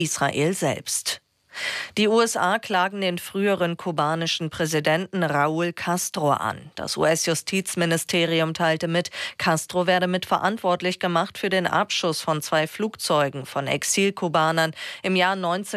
Israel selbst. Die USA klagen den früheren kubanischen Präsidenten Raúl Castro an. Das US-Justizministerium teilte mit, Castro werde mitverantwortlich gemacht für den Abschuss von 2 Flugzeugen von Exilkubanern im Jahr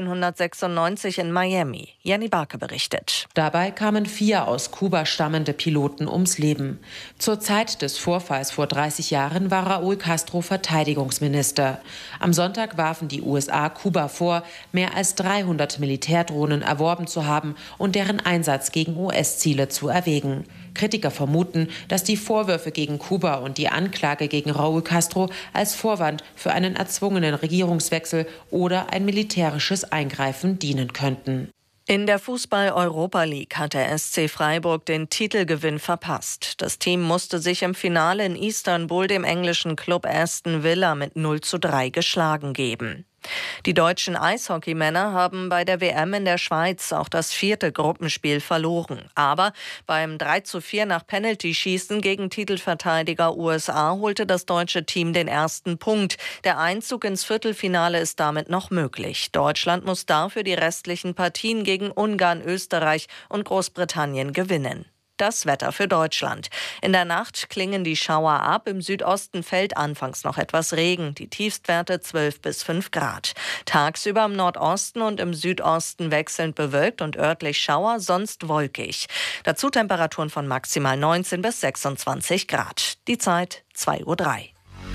1996 in Miami. Jenny Barke berichtet. Dabei kamen 4 aus Kuba stammende Piloten ums Leben. Zur Zeit des Vorfalls vor 30 Jahren war Raúl Castro Verteidigungsminister. Am Sonntag warfen die USA Kuba vor, mehr als 300 Militärdrohnen erworben zu haben und deren Einsatz gegen US-Ziele zu erwägen. Kritiker vermuten, dass die Vorwürfe gegen Kuba und die Anklage gegen Raúl Castro als Vorwand für einen erzwungenen Regierungswechsel oder ein militärisches Eingreifen dienen könnten. In der Fußball-Europa League hat der SC Freiburg den Titelgewinn verpasst. Das Team musste sich im Finale in Istanbul dem englischen Club Aston Villa mit 0:3 geschlagen geben. Die deutschen Eishockeymänner haben bei der WM in der Schweiz auch das 4. Gruppenspiel verloren. Aber beim 3:4 nach Penaltyschießen gegen Titelverteidiger USA holte das deutsche Team den ersten Punkt. Der Einzug ins Viertelfinale ist damit noch möglich. Deutschland muss dafür die restlichen Partien gegen Ungarn, Österreich und Großbritannien gewinnen. Das Wetter für Deutschland. In der Nacht klingen die Schauer ab. Im Südosten fällt anfangs noch etwas Regen. Die Tiefstwerte 12 bis 5 Grad. Tagsüber im Nordosten und im Südosten wechselnd bewölkt und örtlich Schauer, sonst wolkig. Dazu Temperaturen von maximal 19 bis 26 Grad. Die Zeit 2:03 Uhr.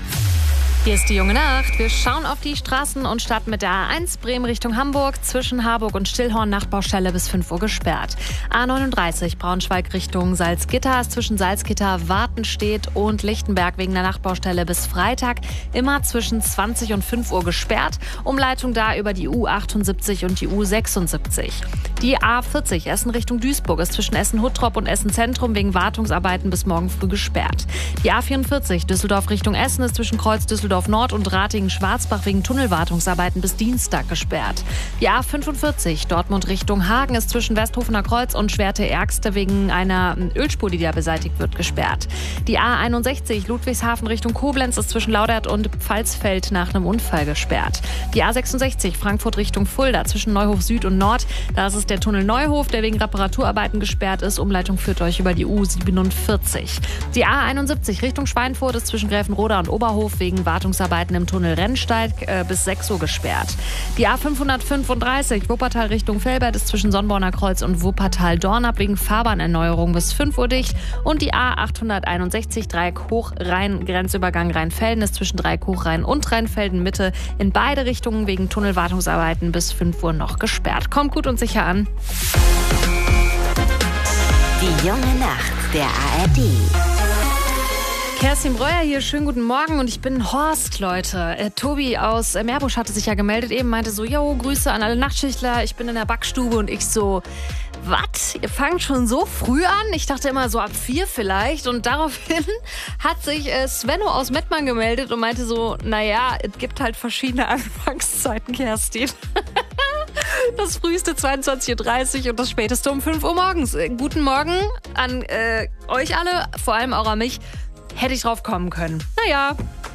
Hier ist die junge Nacht. Wir schauen auf die Straßen und starten mit der A1 Bremen Richtung Hamburg. Zwischen Harburg und Stillhorn Nachtbaustelle bis 5 Uhr gesperrt. A39 Braunschweig Richtung Salzgitter ist zwischen Salzgitter, Wartenstedt und Lichtenberg wegen der Nachtbaustelle bis Freitag immer zwischen 20 und 5 Uhr gesperrt. Umleitung da über die U78 und die U76. Die A40 Essen Richtung Duisburg ist zwischen Essen-Huttrop und Essen-Zentrum wegen Wartungsarbeiten bis morgen früh gesperrt. Die A44 Düsseldorf Richtung Essen ist zwischen Kreuz Düsseldorf Nord und Ratingen-Schwarzbach wegen Tunnelwartungsarbeiten bis Dienstag gesperrt. Die A45 Dortmund Richtung Hagen ist zwischen Westhofener Kreuz und Schwerte-Ärgste wegen einer Ölspur, die da beseitigt wird, gesperrt. Die A61 Ludwigshafen Richtung Koblenz ist zwischen Laudert und Pfalzfeld nach einem Unfall gesperrt. Die A66 Frankfurt Richtung Fulda zwischen Neuhof Süd und Nord, da ist es der Tunnel Neuhof, der wegen Reparaturarbeiten gesperrt ist. Umleitung führt euch über die U47. Die A71 Richtung Schweinfurt ist zwischen Gräfenroda und Oberhof wegen Wartungsarbeiten im Tunnel Rennsteig bis 6 Uhr gesperrt. Die A535 Wuppertal Richtung Velbert ist zwischen Sonnborner Kreuz und Wuppertal-Dornab wegen Fahrbahnerneuerung bis 5 Uhr dicht. Und die A861 Dreieck Hochrhein Grenzübergang Rheinfelden ist zwischen Dreieck Hochrhein und Rheinfelden Mitte in beide Richtungen wegen Tunnelwartungsarbeiten bis 5 Uhr noch gesperrt. Kommt gut und sicher an. Die junge Nacht der ARD. Kerstin Breuer hier, schönen guten Morgen und ich bin Horst, Leute. Tobi aus Meerbusch hatte sich ja gemeldet, eben meinte so, jo, Grüße an alle Nachtschichtler, ich bin in der Backstube und ich so, was? Ihr fangt schon so früh an? Ich dachte immer so ab 4 vielleicht und daraufhin hat sich Svenno aus Mettmann gemeldet und meinte so, naja, es gibt halt verschiedene Anfangszeiten, Kerstin. Das früheste 22:30 Uhr und das späteste um 5 Uhr morgens. Guten Morgen an euch alle, vor allem auch an mich. Hätte ich drauf kommen können. Naja,